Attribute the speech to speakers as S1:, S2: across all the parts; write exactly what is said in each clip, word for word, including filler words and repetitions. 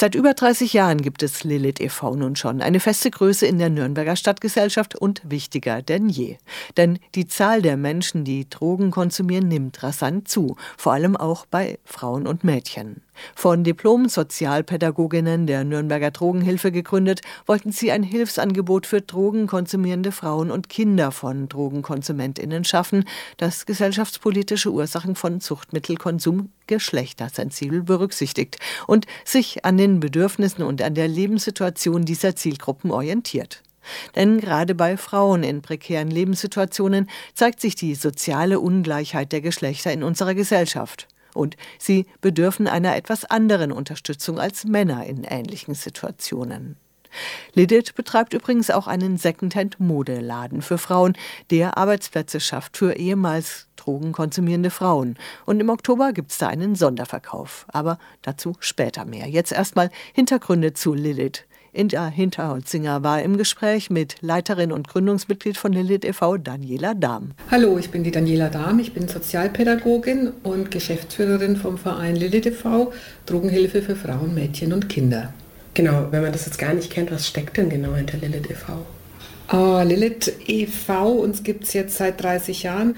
S1: Seit über dreißig Jahren gibt es Lilith e V nun schon, eine feste Größe in der Nürnberger Stadtgesellschaft und wichtiger denn je. Denn die Zahl der Menschen, die Drogen konsumieren, nimmt rasant zu, vor allem auch bei Frauen und Mädchen. Von Diplom-Sozialpädagoginnen der Nürnberger Drogenhilfe gegründet, wollten sie ein Hilfsangebot für drogenkonsumierende Frauen und Kinder von DrogenkonsumentInnen schaffen, das gesellschaftspolitische Ursachen von Suchtmittelkonsum geschlechtersensibel berücksichtigt und sich an den Bedürfnissen und an der Lebenssituation dieser Zielgruppen orientiert. Denn gerade bei Frauen in prekären Lebenssituationen zeigt sich die soziale Ungleichheit der Geschlechter in unserer Gesellschaft. Und sie bedürfen einer etwas anderen Unterstützung als Männer in ähnlichen Situationen. Lilith betreibt übrigens auch einen Secondhand-Modeladen für Frauen, der Arbeitsplätze schafft für ehemals drogenkonsumierende Frauen. Und im Oktober gibt es da einen Sonderverkauf. Aber dazu später mehr. Jetzt erstmal Hintergründe zu Lilith. Inga Hinterholzinger war im Gespräch mit Leiterin und Gründungsmitglied von Lilith e V, Daniela Dahm.
S2: Hallo, ich bin die Daniela Dahm, ich bin Sozialpädagogin und Geschäftsführerin vom Verein Lilith e V, Drogenhilfe für Frauen, Mädchen und Kinder.
S3: Genau, wenn man das jetzt gar nicht kennt, was steckt denn genau hinter Lilith e V?
S2: Uh, Lilith e V, uns gibt es jetzt seit dreißig Jahren.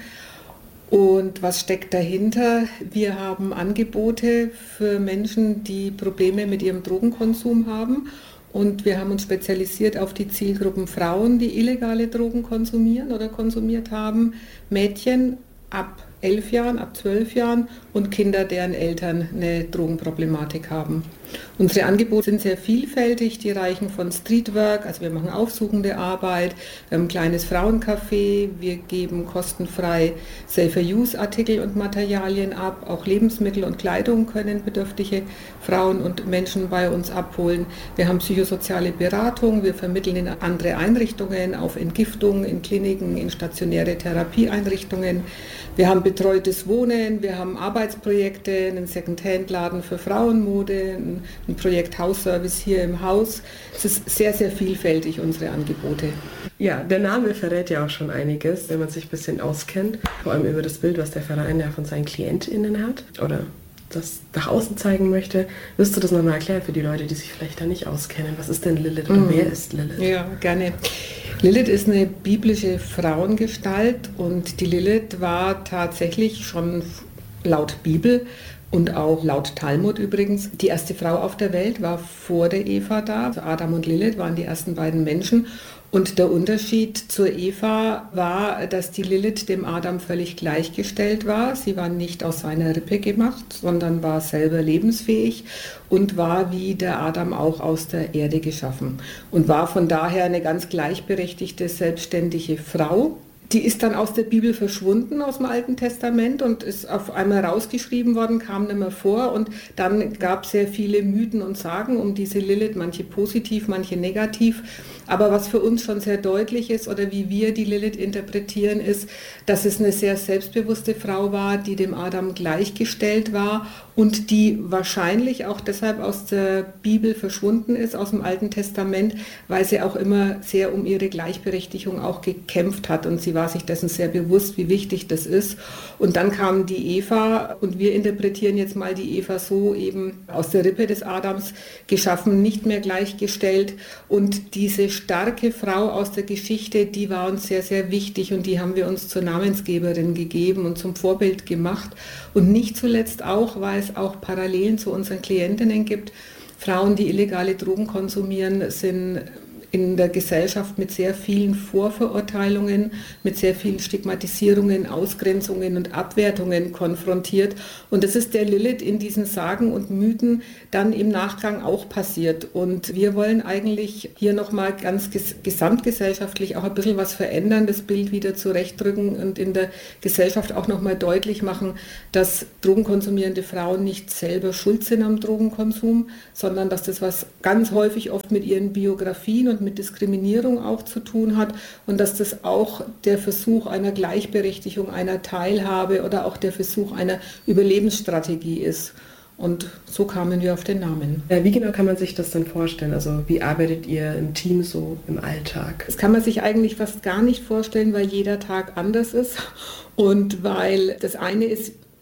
S2: Und was steckt dahinter? Wir haben Angebote für Menschen, die Probleme mit ihrem Drogenkonsum haben. Und wir haben uns spezialisiert auf die Zielgruppen Frauen, die illegale Drogen konsumieren oder konsumiert haben, Mädchen ab elf Jahren, ab zwölf Jahren und Kinder, deren Eltern eine Drogenproblematik haben. Unsere Angebote sind sehr vielfältig, die reichen von Streetwork, also wir machen aufsuchende Arbeit, wir haben ein kleines Frauencafé, wir geben kostenfrei Safer-Use-Artikel und Materialien ab, auch Lebensmittel und Kleidung können bedürftige Frauen und Menschen bei uns abholen. Wir haben psychosoziale Beratung, wir vermitteln in andere Einrichtungen, auf Entgiftung, in Kliniken, in stationäre Therapieeinrichtungen. Wir haben betreutes Wohnen, wir haben Arbeitsprojekte, einen Second-Hand-Laden für Frauenmode, ein Projekt Hausservice hier im Haus. Es ist sehr, sehr vielfältig, unsere Angebote.
S3: Ja, der Name verrät ja auch schon einiges, wenn man sich ein bisschen auskennt. Vor allem über das Bild, was der Verein ja von seinen KlientInnen hat oder das nach außen zeigen möchte. Wirst du das nochmal erklären für die Leute, die sich vielleicht da nicht auskennen? Was ist denn Lilith oder mhm. wer ist Lilith?
S2: Ja, gerne. Lilith ist eine biblische Frauengestalt und die Lilith war tatsächlich schon laut Bibel und auch laut Talmud übrigens die erste Frau auf der Welt, war vor der Eva da. Also Adam und Lilith waren die ersten beiden Menschen. Und der Unterschied zur Eva war, dass die Lilith dem Adam völlig gleichgestellt war. Sie war nicht aus seiner Rippe gemacht, sondern war selber lebensfähig und war wie der Adam auch aus der Erde geschaffen. Und war von daher eine ganz gleichberechtigte, selbstständige Frau. Die ist dann aus der Bibel verschwunden, aus dem Alten Testament und ist auf einmal rausgeschrieben worden, kam nicht mehr vor. Und dann gab es sehr viele Mythen und Sagen um diese Lilith, manche positiv, manche negativ. Aber was für uns schon sehr deutlich ist oder wie wir die Lilith interpretieren, ist, dass es eine sehr selbstbewusste Frau war, die dem Adam gleichgestellt war und die wahrscheinlich auch deshalb aus der Bibel verschwunden ist, aus dem Alten Testament, weil sie auch immer sehr um ihre Gleichberechtigung auch gekämpft hat und sie war sich dessen sehr bewusst, wie wichtig das ist. Und dann kam die Eva und wir interpretieren jetzt mal die Eva so, eben aus der Rippe des Adams geschaffen, nicht mehr gleichgestellt und diese starke Frau aus der Geschichte, die war uns sehr, sehr wichtig und die haben wir uns zur Namensgeberin gegeben und zum Vorbild gemacht. Und nicht zuletzt auch, weil es auch Parallelen zu unseren Klientinnen gibt. Frauen, die illegale Drogen konsumieren, sind in der Gesellschaft mit sehr vielen Vorverurteilungen, mit sehr vielen Stigmatisierungen, Ausgrenzungen und Abwertungen konfrontiert. Und das ist der Lilith in diesen Sagen und Mythen dann im Nachgang auch passiert. Und wir wollen eigentlich hier nochmal ganz ges- gesamtgesellschaftlich auch ein bisschen was verändern, das Bild wieder zurechtdrücken und in der Gesellschaft auch nochmal deutlich machen, dass drogenkonsumierende Frauen nicht selber schuld sind am Drogenkonsum, sondern dass das was ganz häufig oft mit ihren Biografien und mit Diskriminierung auch zu tun hat und dass das auch der Versuch einer Gleichberechtigung, einer Teilhabe oder auch der Versuch einer Überlebensstrategie ist. Und so kamen wir auf den Namen.
S3: Wie genau kann man sich das dann vorstellen? Also wie arbeitet ihr im Team so im Alltag?
S2: Das kann man sich eigentlich fast gar nicht vorstellen, weil jeder Tag anders ist und weil das eine ist,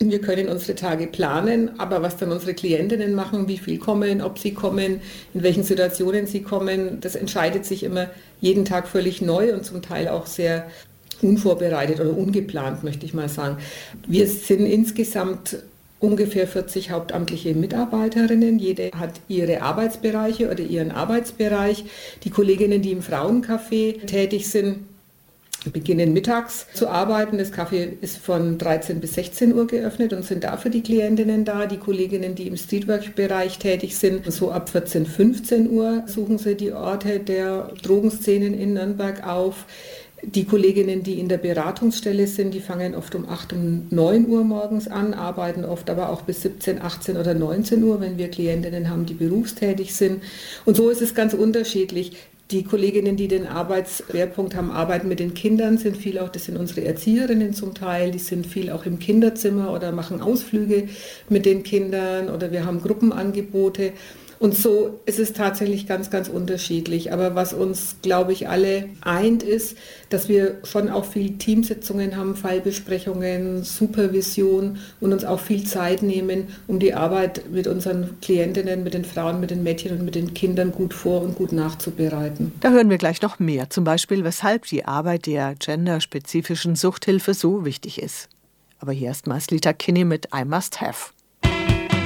S2: Wir können unsere Tage planen, aber was dann unsere Klientinnen machen, wie viel kommen, ob sie kommen, in welchen Situationen sie kommen, das entscheidet sich immer jeden Tag völlig neu und zum Teil auch sehr unvorbereitet oder ungeplant, möchte ich mal sagen. Wir sind insgesamt ungefähr vierzig hauptamtliche Mitarbeiterinnen. Jede hat ihre Arbeitsbereiche oder ihren Arbeitsbereich. Die Kolleginnen, die im Frauencafé tätig sind, beginnen mittags zu arbeiten. Das Café ist von dreizehn bis sechzehn Uhr geöffnet und sind dafür die Klientinnen da. Die Kolleginnen, die im Streetwork-Bereich tätig sind, so ab vierzehn, fünfzehn Uhr suchen sie die Orte der Drogenszenen in Nürnberg auf. Die Kolleginnen, die in der Beratungsstelle sind, die fangen oft um acht, um neun Uhr morgens an, arbeiten oft aber auch bis siebzehn, achtzehn oder neunzehn Uhr, wenn wir Klientinnen haben, die berufstätig sind. Und so ist es ganz unterschiedlich. Die Kolleginnen, die den Arbeitsschwerpunkt haben, arbeiten mit den Kindern, sind viel auch, das sind unsere Erzieherinnen zum Teil, die sind viel auch im Kinderzimmer oder machen Ausflüge mit den Kindern oder wir haben Gruppenangebote. Und so ist es tatsächlich ganz, ganz unterschiedlich. Aber was uns, glaube ich, alle eint, ist, dass wir schon auch viel Teamsitzungen haben, Fallbesprechungen, Supervision und uns auch viel Zeit nehmen, um die Arbeit mit unseren Klientinnen, mit den Frauen, mit den Mädchen und mit den Kindern gut vor- und gut nachzubereiten.
S1: Da hören wir gleich noch mehr. Zum Beispiel, weshalb die Arbeit der genderspezifischen Suchthilfe so wichtig ist. Aber hier erst mal Sleater-Kinney mit I Must Have.